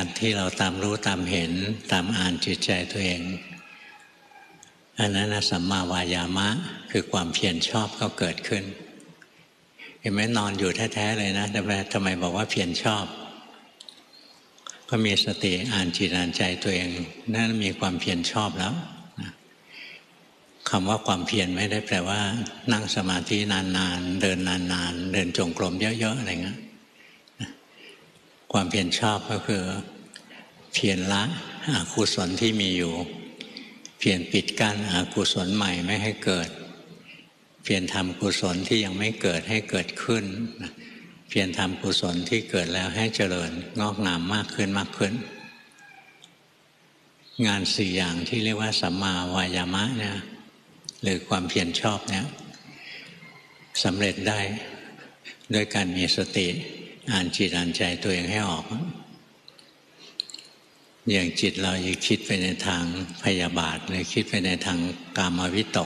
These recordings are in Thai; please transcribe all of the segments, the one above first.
การที่เราตามรู้ตามเห็นตามอ่านจิตใจตัวเองอันนั้นนะสัมมาวายามะคือความเพียรชอบก็เกิดขึ้นเห็นไหมนอนอยู่แท้ๆเลยนะทำไมบอกว่าเพียรชอบก็มีสติอ่านจิตอ่านใจตัวเองนั่นมีความเพียรชอบแล้วคำว่าความเพียรไม่ได้แปลว่านั่งสมาธินานๆเดินนานๆเดินจงกรมเยอะๆอะไรเงี้ยความเพียรชอบก็คือเพียรละอกุศลที่มีอยู่เพียรปิดกั้นอกุศลใหม่ไม่ให้เกิดเพียรทำกุศลที่ยังไม่เกิดให้เกิดขึ้นเพียรทำกุศลที่เกิดแล้วให้เจริญงอกงามมากขึ้นมากขึ้นงาน4อย่างที่เรียกว่าสัมมาวายามะเนี่ยหรือความเพียรชอบเนี่ยสำเร็จได้ด้วยการมีสติอ่านจิตอ่านใจตัวเองให้ออกอย่างจิตเราอย่าคิดไปในทางพยาบาทหรือคิดไปในทางกามวิตก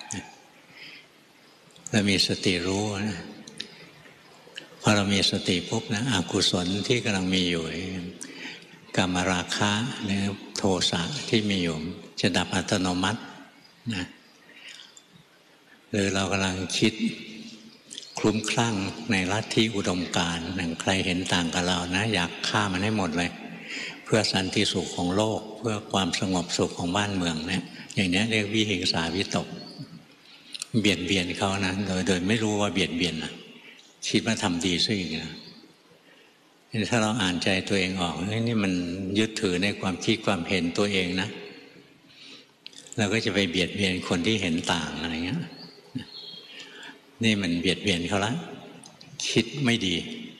เรามีสติรู้นะพอเรามีสติปุ๊บนะอกุศลที่กำลังมีอยู่กามราคะหรือโทสะที่มีอยู่จะดับอัตโนมัตินะหรือเรากำลังคิดคลุ้มคลั่งในลัทธิอุดมการณ์อย่างใครเห็นต่างกับเรานะอยากฆ่ามันให้หมดเลยเพื่อสันติสุขของโลกเพื่อความสงบสุขของบ้านเมืองเนี่ยอย่างนี้เรียกวิหิงสาวิตกเบียดเบียนเขานะโดยไม่รู้ว่าเบียดเบียนนะคิดว่าทำดีซะอีกนะถ้าเราอ่านใจตัวเองออกนี่มันยึดถือในความคิดความเห็นตัวเองนะเราก็จะไปเบียดเบียนคนที่เห็นต่างอะไรเงี้ยนี่มันเบียดเบียนเขาละคิดไม่ดี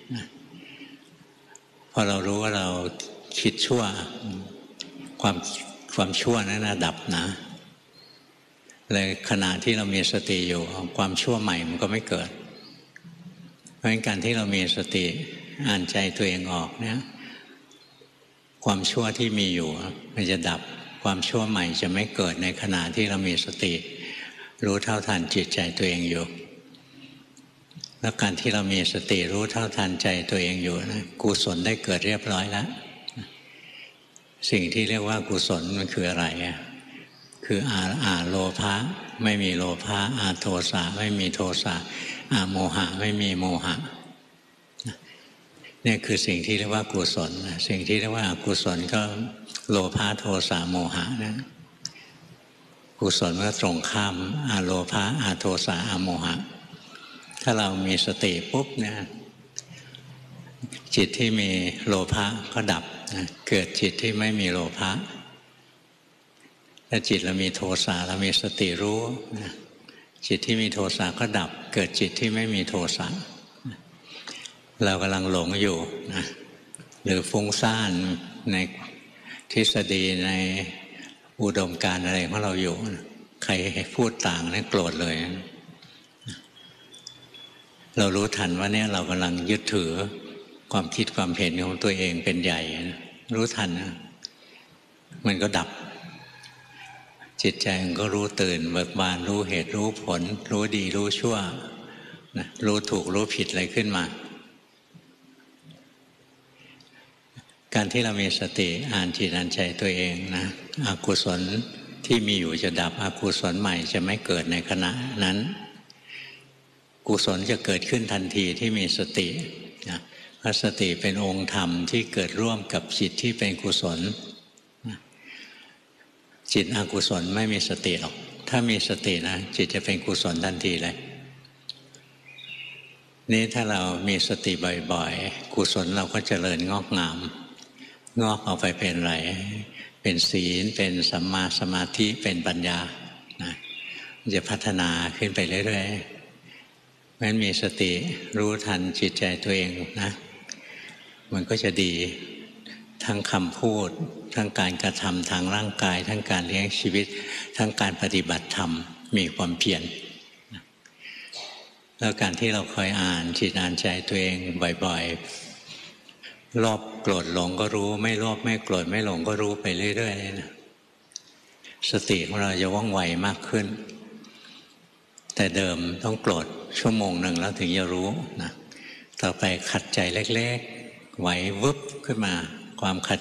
พอเรารู้ว่าเราคิดชั่วความชั่วนั้นนะดับนะเลยขณะที่เรามีสติอยู่ความชั่วใหม่มันก็ไม่เกิดเพราะฉะนั้นการที่เรามีสติอ่านใจตัวเองออกเนี่ยความชั่วที่มีอยู่มันจะดับความชั่วใหม่จะไม่เกิดในขณะที่เรามีสติรู้เท่าทันจิตใจตัวเองอยู่แล้วการที่เรามีสติรู้เท่าทันใจตัวเองอยู่นะกุศลได้เกิดเรียบร้อยแล้วสิ่งที่เรียกว่ากุศลมันคืออะไรคืออาโลภะไม่มีโลภะอาโทสะไม่มีโทสะอาโมหะไม่มีโมหะนี่คือสิ่งที่เรียกว่ากุศลสิ่งที่เรียกว่าอกุศลก็โลภะโทสะโมหะนะกุศลก็ตรงข้ามอาโลภะอาโทสะอาโมหะถ้าเรามีสติปุ๊บเนี่ยจิตที่มีโลภะก็ดับเกิดจิตที่ไม่มีโลภะถ้าจิตเรามีโทสะเรามีสติรู้จิตที่มีโทสะก็ดับเกิดจิตที่ไม่มีโทสะเรากำลังหลงอยู่นะหรือฟุ้งซ่านในทฤษฎีในอุดมการณ์อะไรของเราอยู่ใครพูดต่างเนี่ยโกรธเลยเรารู้ทันว่าเนี่ยเรากำลังยึดถือความคิดความเห็นของตัวเองเป็นใหญ่รู้ทันนะมันก็ดับจิตใจมันก็รู้ตื่นเบิกบานรู้เหตุรู้ผลรู้ดีรู้ชั่วนะรู้ถูกรู้ผิดอะไรขึ้นมาการที่เรามีสติอ่านจิตอ่านใจตัวเองนะอกุศลที่มีอยู่จะดับอกุศลใหม่จะไม่เกิดในขณะนั้นกุศลจะเกิดขึ้นทันทีที่มีสตินะเพราะสติเป็นองค์ธรรมที่เกิดร่วมกับจิตที่เป็นกุศลจิตอกุศลไม่มีสติหรอกถ้ามีสตินะจิตจะเป็นกุศลทันทีเลยนี่ถ้าเรามีสติบ่อยๆกุศลเราก็เจริญงอกงามงอกออกไปเป็นอะไรเป็นศีลเป็นสัมมาสมาธิเป็นปัญญานะจะพัฒนาขึ้นไปเรื่อยๆงั้นมีสติรู้ทันจิตใจตัวเองนะมันก็จะดีทั้งคำพูดทั้งการกระทำทางร่างกายทั้งการเลี้ยงชีวิตทั้งการปฏิบัติธรรมมีความเพียรแล้วการที่เราคอยอ่านจิตอ่านใจตัวเองบ่อยๆโลภโกรธหลงก็รู้ไม่โลภไม่โกรธไม่หลงก็รู้ไปเรื่อยๆนะสติของเราจะว่องไวมากขึ้นแต่เดิมต้องโกรธชั่วโมงหนึ่งแล้วถึงจะรู้นะต่อไปขัดใจเล็กๆไหววึบขึ้นมาความขัด